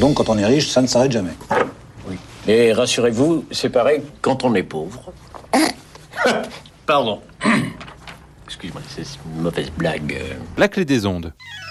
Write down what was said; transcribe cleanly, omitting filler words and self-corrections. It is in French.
Donc, quand on est riche, ça ne s'arrête jamais. Oui. Et rassurez-vous, c'est pareil quand on est pauvre. Pardon. Excuse-moi, c'est une mauvaise blague. La clé des ondes.